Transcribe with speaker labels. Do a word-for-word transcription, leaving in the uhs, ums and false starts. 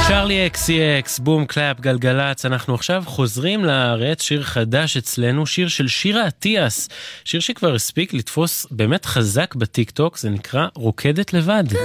Speaker 1: צ'רלי אקסי אקס, בום קלאפ, גלגלץ. אנחנו עכשיו חוזרים לארץ, שיר חדש אצלנו, שיר של שירה אטיאס, שיר שכבר הספיק לתפוס באמת חזק בטיק טוק, זה נקרא רוקדת לבד.